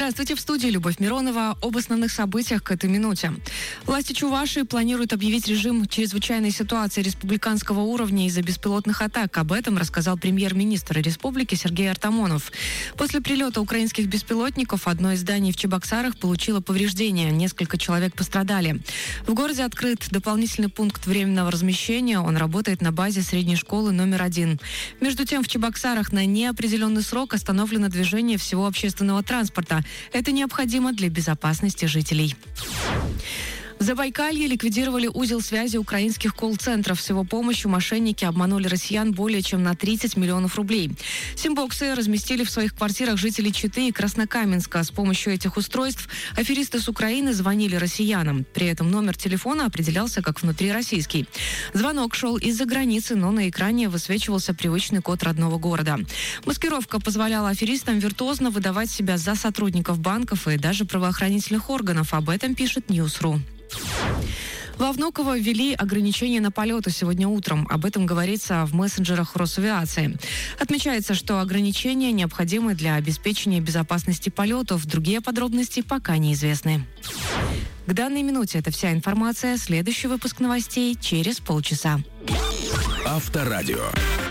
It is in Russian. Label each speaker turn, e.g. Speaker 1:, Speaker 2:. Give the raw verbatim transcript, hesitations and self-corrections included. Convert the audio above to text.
Speaker 1: Здравствуйте, в студии Любовь Миронова. Об основных событиях к этой минуте. Власти Чувашии планируют объявить режим чрезвычайной ситуации республиканского уровня из-за беспилотных атак. Об этом рассказал премьер-министр республики Сергей Артамонов. После прилета украинских беспилотников одно из зданий в Чебоксарах получило повреждения. Несколько человек пострадали. В городе открыт дополнительный пункт временного размещения. Он работает на базе средней школы номер один. Между тем, в Чебоксарах на неопределенный срок остановлено движение всего общественного транспорта. Это необходимо для безопасности жителей. В Забайкалье ликвидировали узел связи украинских колл-центров. С его помощью мошенники обманули россиян более чем на тридцать миллионов рублей. Симбоксы разместили в своих квартирах жителей Читы и Краснокаменска. С помощью этих устройств аферисты с Украины звонили россиянам. При этом номер телефона определялся как внутрироссийский. Звонок шел из-за границы, но на экране высвечивался привычный код родного города. Маскировка позволяла аферистам виртуозно выдавать себя за сотрудников банков и даже правоохранительных органов. Об этом пишет Ньюс.ру. Во Внуково ввели ограничения на полеты сегодня утром. Об этом говорится в мессенджерах Росавиации. Отмечается, что ограничения необходимы для обеспечения безопасности полетов. Другие подробности пока неизвестны. К данной минуте это вся информация. Следующий выпуск новостей через полчаса.
Speaker 2: Авторадио.